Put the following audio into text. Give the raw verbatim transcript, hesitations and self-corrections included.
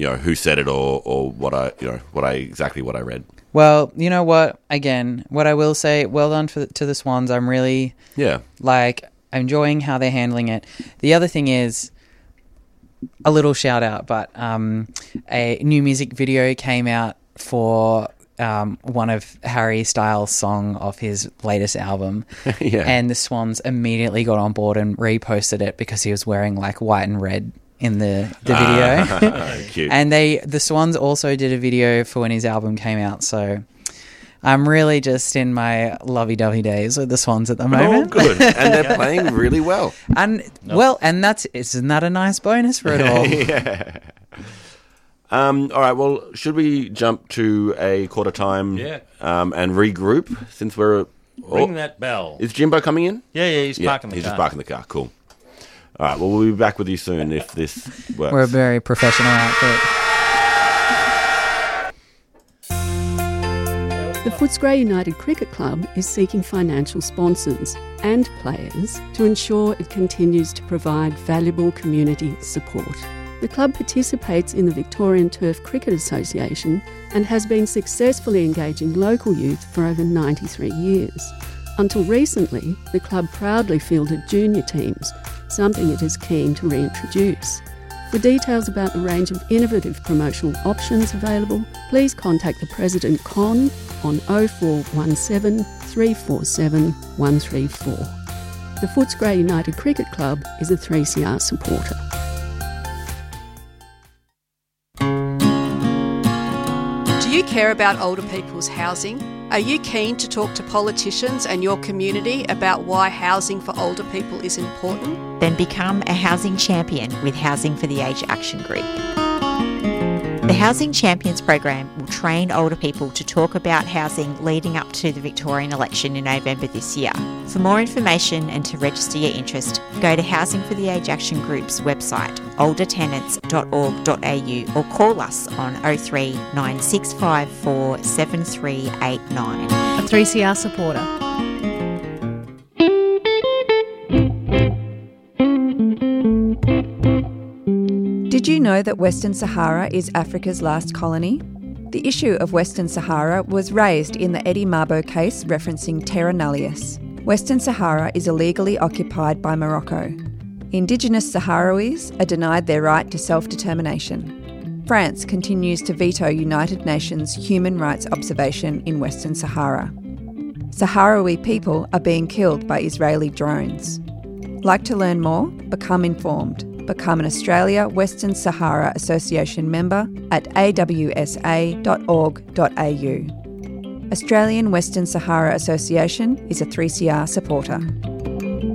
you know, who said it or, or what I, you know, what I exactly what I read. Well, you know what? Again, what I will say, well done for, to the Swans. I'm really, yeah, like, enjoying how they're handling it. The other thing is, a little shout out, but um, a new music video came out for um, one of Harry Styles' song off his latest album. yeah. And the Swans immediately got on board and reposted it because he was wearing like white and red in the, the video. Ah, cute. And they the Swans also did a video for when his album came out. So I'm really just in my lovey-dovey days with the Swans at the moment. Oh, good. And they're playing really well. And nope. well, and that's isn't that a nice bonus for it all? yeah. Um, all right. Well, should we jump to a quarter time? Yeah. Um, and regroup since we're ring oh, that bell. Is Jimbo coming in? Yeah, yeah. He's yeah, parking the he's car. just parking the car. Cool. All right. Well, we'll be back with you soon if this works. We're a very professional outfit. The Footscray United Cricket Club is seeking financial sponsors and players to ensure it continues to provide valuable community support. The club participates in the Victorian Turf Cricket Association and has been successfully engaging local youth for over ninety-three years. Until recently, the club proudly fielded junior teams, something it is keen to reintroduce. For details about the range of innovative promotional options available, please contact the President Con on oh four one seven, three four seven, one three four. The Footscray United Cricket Club is a three C R supporter. Do you care about older people's housing? Are you keen to talk to politicians and your community about why housing for older people is important? Then become a housing champion with Housing for the Aged Action Group. The Housing Champions program will train older people to talk about housing leading up to the Victorian election in November this year. For more information and to register your interest, go to Housing for the Aged Action Group's website, older tenants dot org dot a u, or call us on oh three nine six five four seven three eight nine. A three C R supporter. Did you know that Western Sahara is Africa's last colony? The issue of Western Sahara was raised in the Eddie Mabo case referencing Terra Nullius. Western Sahara is illegally occupied by Morocco. Indigenous Sahrawis are denied their right to self-determination. France continues to veto United Nations human rights observation in Western Sahara. Sahrawi people are being killed by Israeli drones. Like to learn more? Become informed. Become an Australia Western Sahara Association member at a w s a dot org dot a u. Australian Western Sahara Association is a three C R supporter.